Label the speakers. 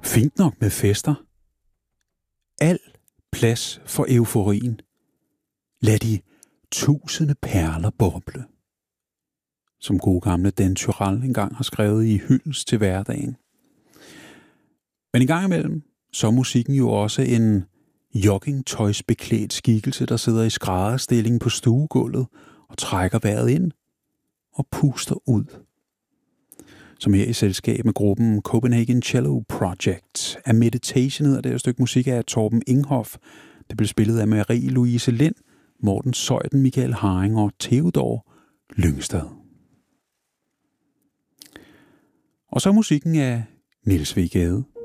Speaker 1: Fint nok med fester. Al plads for euforien. Lad de tusinde perler boble. Som gode gamle Dan Tyrell engang har skrevet i Hyldest til hverdagen. Men en gang imellem, så er musikken jo også en joggingtøjsbeklædt skikkelse, der sidder i skrædderstilling på stuegulvet og trækker vejret ind og puster ud. Som her i selskab med gruppen Copenhagen Cello Project. A Meditation hedder det et stykke musik af Torben Inghoff. Det blev spillet af Marie-Louise Lind, Morten Zeuthen, Michael Haring og Theodor Lyngstad. Og så musikken af Niels W. Gade.